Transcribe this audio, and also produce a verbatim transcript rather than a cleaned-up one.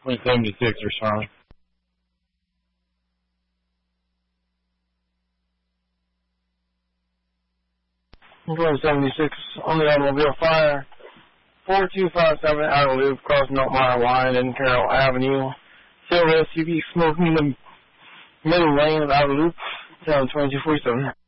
one seventy-six, respond. one seventy-six on the automobile fire. four two five seven Outer Loop, crossing Oakmire Line and Carroll Avenue. Silver S U V smoking in the middle lane of Outer Loop, down twenty-two forty-seven.